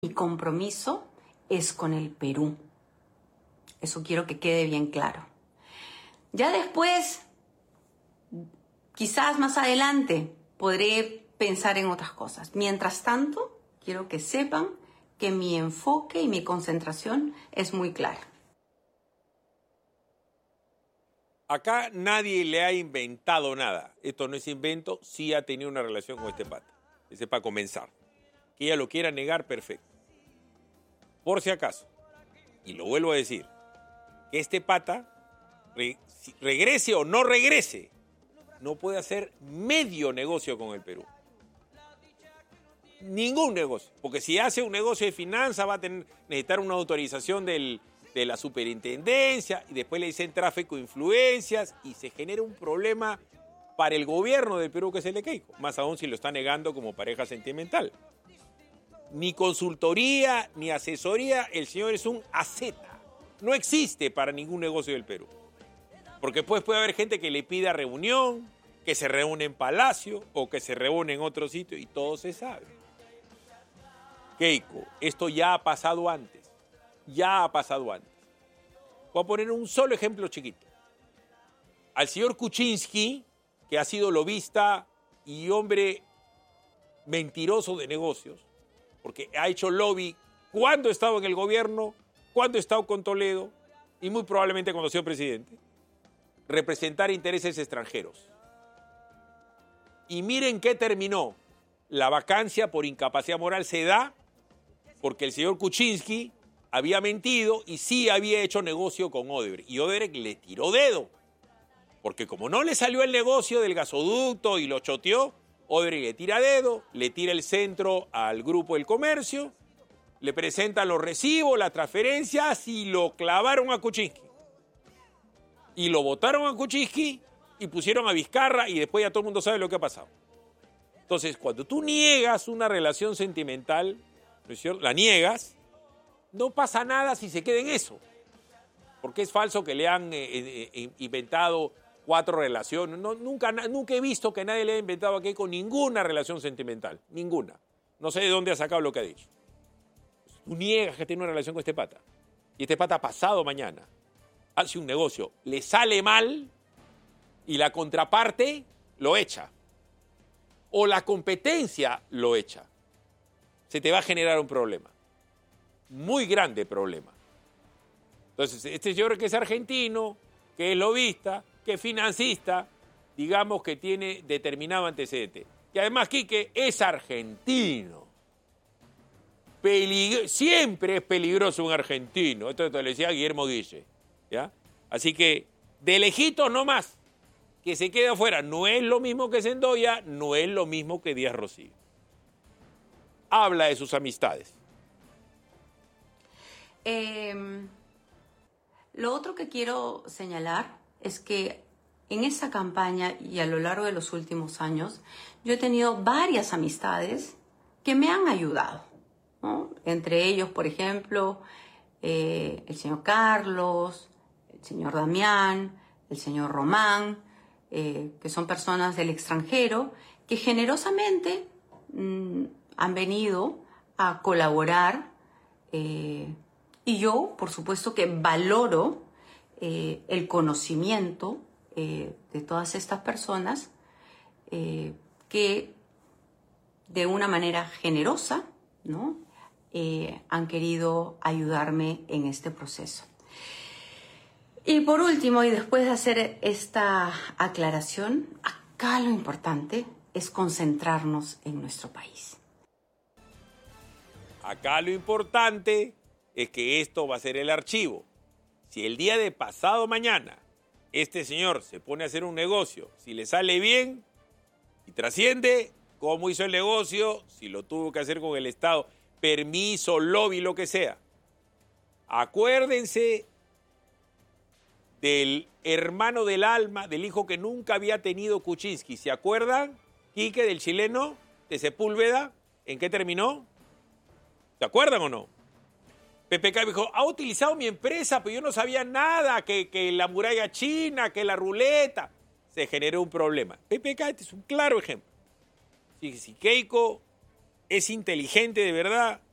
Mi compromiso es con el Perú. Eso quiero que quede bien claro. Ya después, quizás más adelante, podré pensar en otras cosas. Mientras tanto, quiero que sepan que mi enfoque y mi concentración es muy clara. Acá nadie le ha inventado nada. Esto no es invento, sí ha tenido una relación con este pata. Ese para comenzar. Que ella lo quiera negar, perfecto. Por si acaso, y lo vuelvo a decir, que este pata, regrese o no regrese, no puede hacer medio negocio con el Perú. Ningún negocio. Porque si hace un negocio de finanzas va a necesitar una autorización de la superintendencia y después le dicen tráfico de influencias y se genera un problema para el gobierno del Perú que es el Keiko. Más aún si lo está negando como pareja sentimental. Ni consultoría, ni asesoría, el señor es un aseta. No existe para ningún negocio del Perú. Porque después puede haber gente que le pida reunión, que se reúne en Palacio o que se reúne en otro sitio y todo se sabe. Keiko, esto ya ha pasado antes. Ya ha pasado antes. Voy a poner un solo ejemplo chiquito. Al señor Kuczynski, que ha sido lobista y hombre mentiroso de negocios, porque ha hecho lobby cuando ha estado en el gobierno, cuando ha estado con Toledo y muy probablemente cuando ha sido presidente, representar intereses extranjeros. Y miren qué terminó. La vacancia por incapacidad moral se da porque el señor Kuczynski había mentido y sí había hecho negocio con Odebrecht. Y Odebrecht le tiró dedo. Porque como no le salió el negocio del gasoducto y lo choteó, Odebrecht le tira dedo, le tira el centro al Grupo del Comercio, le presentan los recibos, las transferencias y lo clavaron a Kuczynski. Y lo votaron a Kuczynski y pusieron a Vizcarra y después ya todo el mundo sabe lo que ha pasado. Entonces, cuando tú niegas una relación sentimental, ¿no es cierto? La niegas, no pasa nada si se queda en eso. Porque es falso que le han inventado 4 relaciones. No, nunca he visto que nadie le haya inventado a Keiko ninguna relación sentimental. Ninguna. No sé de dónde ha sacado lo que ha dicho. Tú niegas que tiene una relación con este pata. Y este pata pasado mañana hace un negocio, le sale mal y la contraparte lo echa. O la competencia lo echa. Se te va a generar un problema. Muy grande problema. Entonces, este señor que es argentino, que es lobista, que es financista, digamos que tiene determinado antecedente. Y además, Quique es argentino. Siempre es peligroso un argentino. Esto te lo decía Guillermo Guille. ¿Ya? Así que, de lejitos nomás, que se quede afuera. No es lo mismo que Sendoya, no es lo mismo que Díaz Rocío. Habla de sus amistades. Lo otro que quiero señalar es que en esa campaña y a lo largo de los últimos años, yo he tenido varias amistades que me han ayudado, ¿no? Entre ellos, por ejemplo, el señor Carlos, el señor Damián, el señor Román, que son personas del extranjero que generosamente han venido a colaborar y yo, por supuesto, que valoro el conocimiento de todas estas personas que de una manera generosa, ¿no? Han querido ayudarme en este proceso. Y por último, y después de hacer esta aclaración, acá lo importante es concentrarnos en nuestro país. Acá lo importante es que esto va a ser el archivo. Si el día de pasado mañana este señor se pone a hacer un negocio, si le sale bien y trasciende, cómo hizo el negocio, si lo tuvo que hacer con el Estado, permiso, lobby, lo que sea. Acuérdense del hermano del alma, del hijo que nunca había tenido Kuczynski. ¿Se acuerdan, Quique, del chileno de Sepúlveda? ¿En qué terminó? ¿Se acuerdan o no? PPK dijo, ha utilizado mi empresa, pero yo no sabía nada, que la muralla china, que la ruleta. Se generó un problema. PPK este es un claro ejemplo. Si Keiko es inteligente de verdad,